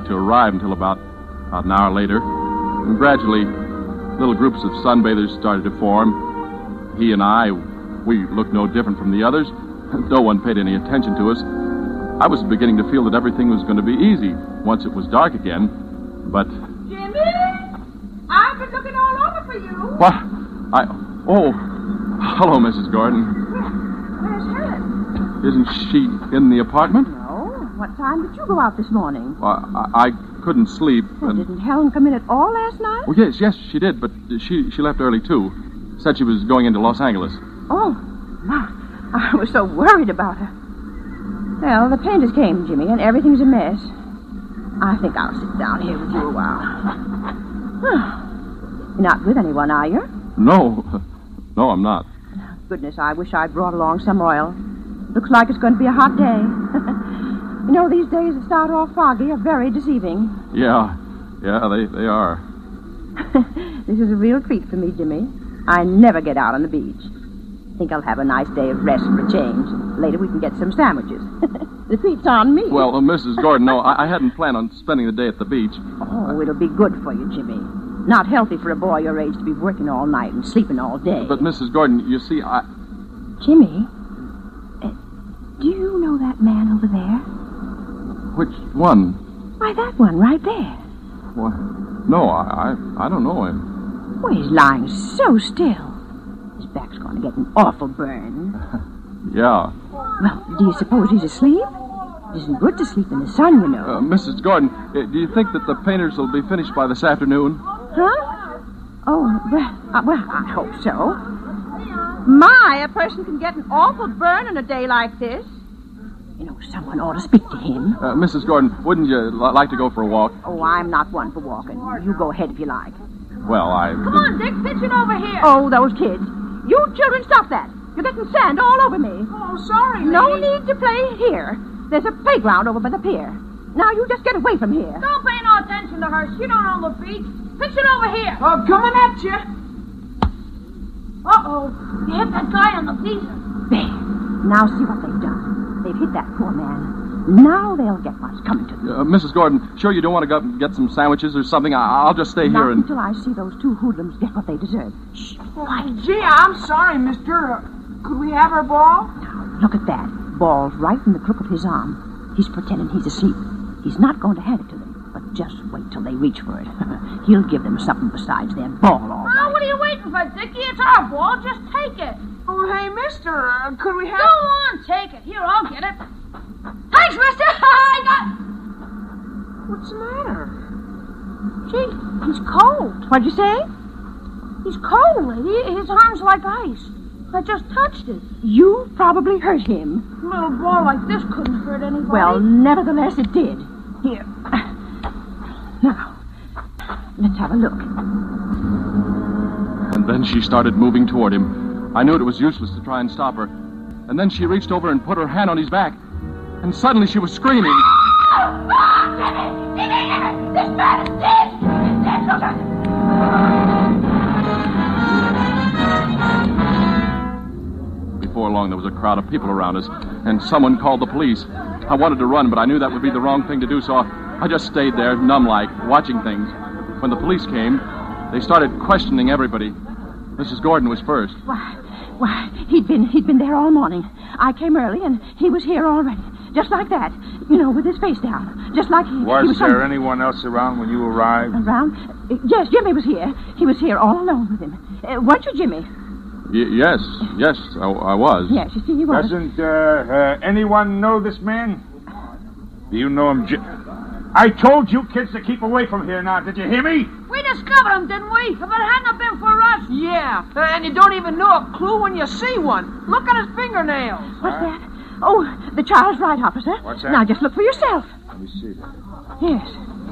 to arrive until about an hour later. And gradually, little groups of sunbathers started to form. He and I, we looked no different from the others. No one paid any attention to us. I was beginning to feel that everything was going to be easy once it was dark again. But... Jimmy! I've been looking all over for you. What? Oh, hello, Mrs. Gordon. Where's Helen? Isn't she in the apartment? No. What time did you go out this morning? I couldn't sleep. Well, didn't Helen come in at all last night? Oh, yes, she did, but she left early, too. Said she was going into Los Angeles. Oh, my. I was so worried about her. Well, the painters came, Jimmy, and everything's a mess. I think I'll sit down here with you a while. You're not with anyone, are you? No, I'm not. Goodness, I wish I'd brought along some oil. Looks like it's going to be a hot day. You know, these days that start off foggy are very deceiving. Yeah, they are. This is a real treat for me, Jimmy. I never get out on the beach. Think I'll have a nice day of rest for a change. Later we can get some sandwiches. The treat's on me. Well, Mrs. Gordon, no, I hadn't planned on spending the day at the beach. Oh, it'll be good for you, Jimmy. Not healthy for a boy your age to be working all night and sleeping all day. But, Mrs. Gordon, you see, Jimmy, do you know that man over there? Which one? Why, that one right there. What? No, I don't know him. Well, he's lying so still. His back's going to get an awful burn. Yeah. Well, do you suppose he's asleep? It isn't good to sleep in the sun, you know. Mrs. Gordon, do you think that the painters will be finished by this afternoon? Huh? Oh, well, I hope so. My, a person can get an awful burn on a day like this. You know, someone ought to speak to him. Mrs. Gordon, wouldn't you like to go for a walk? Oh, I'm not one for walking. You go ahead if you like. Well, Come on, Dick, pitch it over here. Oh, those kids. You children, stop that. You're getting sand all over me. Oh, sorry, No lady. need to play here. There's a playground over by the pier. Now you just get away from here. Don't pay no attention to her. She don't own the beach. Pitch it over here. Oh, coming at you. Uh-oh. You hit that guy on the visa. There. Now see what they've done. They've hit that poor man. Now they'll get what's coming to them. Mrs. Gordon, sure you don't want to go get some sandwiches or something? I'll just stay Not here and... until I see those two hoodlums get what they deserve. Shh, quiet. Gee, I'm sorry, mister. Could we have our ball? Now, look at that. Ball's right in the crook of his arm. He's pretending he's asleep. He's not going to hand it to them, but just wait till they reach for it. He'll give them something besides their ball, all right. Oh, what are you waiting for, Dickie? It's our ball. Just take it. Oh, hey, mister, could we have... Go on, take it. Here, I'll get it. Thanks, mister. I got... What's the matter? Gee, he's cold. What'd you say? He's cold, lady. His arm's like ice. I just touched it. You probably hurt him. A little ball like this couldn't hurt anybody. Well, nevertheless, it did. Here. Now, let's have a look. And then she started moving toward him. I knew it was useless to try and stop her. And then she reached over and put her hand on his back. And suddenly she was screaming. This man is dead! He's dead, look at him! Before long, there was a crowd of people around us, and someone called the police. I wanted to run, but I knew that would be the wrong thing to do, so I just stayed there, numb-like, watching things. When the police came, they started questioning everybody. Mrs. Gordon was first. Why, he'd been there all morning. I came early, and he was here already. Just like that. You know, with his face down. Just like he was... Was there anyone else around when you arrived? Around? Yes, Jimmy was here. He was here all alone with him. Weren't you, Jimmy? Yes, I was. Yes, you see, he was. Doesn't anyone know this man? Do you know him, I told you kids to keep away from here now. Did you hear me? We discovered him, didn't we? If it hadn't been for us. Yeah, and you don't even know a clue when you see one. Look at his fingernails. What's that? Oh, the child's right, officer. What's that? Now, just look for yourself. Let me see that. Yes.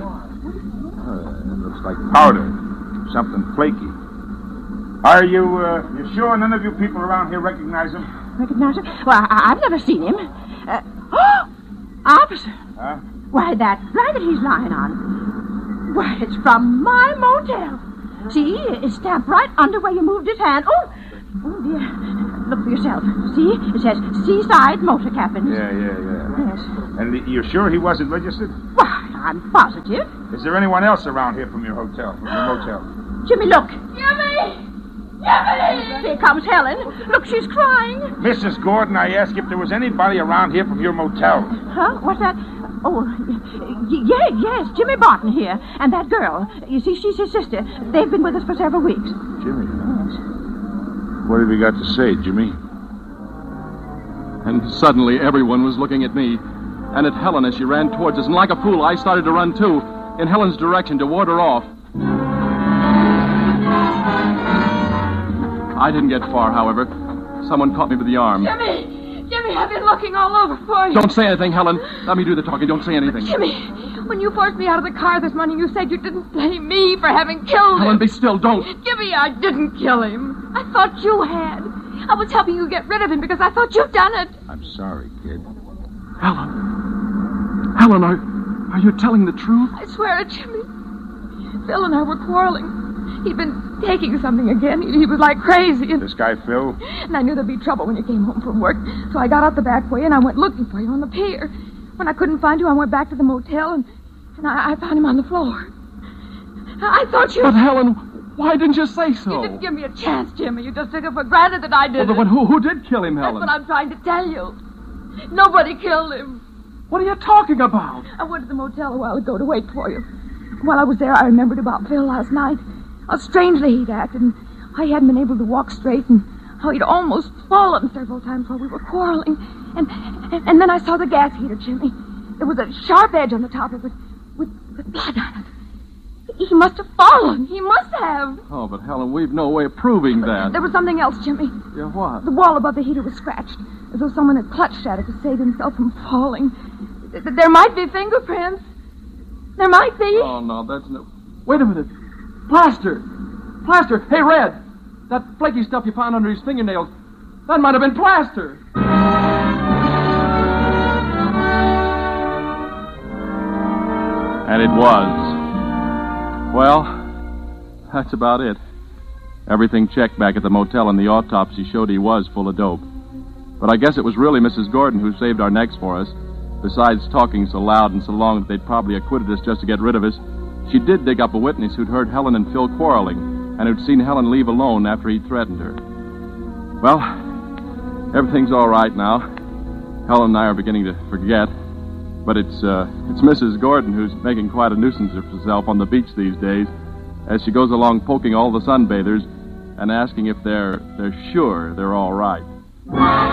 It looks like powder. Something flaky. Are you sure none of you people around here recognize him? Recognize him? Well, I've never seen him. Officer. Huh? Why, that blanket he's lying on. Why, it's from my motel. See, it's stamped right under where you moved his hand. Oh, dear. Look for yourself. See, it says Seaside Motor Cabins. Yeah. Yes. And you're sure he wasn't registered? Why, I'm positive. Is there anyone else around here from your hotel, from your motel? Jimmy, look. Jimmy! Jimmy! Here comes Helen. Look, she's crying. Mrs. Gordon, I asked if there was anybody around here from your motel. Huh? What's that? Oh, yes, Jimmy Barton here. And that girl. You see, she's his sister. They've been with us for several weeks. Jimmy? What have you got to say, Jimmy? And suddenly everyone was looking at me and at Helen as she ran towards us. And like a fool, I started to run too, in Helen's direction to ward her off. I didn't get far, however. Someone caught me by the arm. Jimmy, I've been looking all over for you. Don't say anything, Helen. Let me do the talking. Don't say anything. Jimmy, when you forced me out of the car this morning, you said you didn't blame me for having killed him. Helen, be still. Don't. Jimmy, I didn't kill him. I thought you had. I was helping you get rid of him because I thought you'd done it. I'm sorry, kid. Helen, are you telling the truth? I swear it, Jimmy. Phil and I were quarreling. He'd been taking something again. He was like crazy. And This guy, Phil? I knew there'd be trouble when you came home from work. So I got out the back way and I went looking for you on the pier. When I couldn't find you, I went back to the motel and I found him on the floor. I thought you... But, Helen, why didn't you say so? You didn't give me a chance, Jimmy. You just took it for granted that I did it. But who did kill him, Helen? That's what I'm trying to tell you. Nobody killed him. What are you talking about? I went to the motel a while ago to wait for you. While I was there, I remembered about Phil last night. How strangely he'd acted, and how he hadn't been able to walk straight, and how he'd almost fallen several times while we were quarreling. And then I saw the gas heater, Jimmy. There was a sharp edge on the top of it with blood on it. He must have fallen. He must have. Oh, but, Helen, we've no way of proving that. There was something else, Jimmy. Yeah, what? The wall above the heater was scratched, as though someone had clutched at it to save himself from falling. There might be fingerprints. There might be. Oh, no, that's no... Wait a minute. Plaster! Hey, Red! That flaky stuff you found under his fingernails, that might have been plaster! And it was. Well, that's about it. Everything checked back at the motel, and the autopsy showed he was full of dope. But I guess it was really Mrs. Gordon who saved our necks for us. Besides talking so loud and so long that they'd probably acquitted us just to get rid of us, she did dig up a witness who'd heard Helen and Phil quarreling, and who'd seen Helen leave alone after he threatened her. Well, everything's all right now. Helen and I are beginning to forget. But it's Mrs. Gordon who's making quite a nuisance of herself on the beach these days, as she goes along poking all the sunbathers and asking if they're sure they're all right.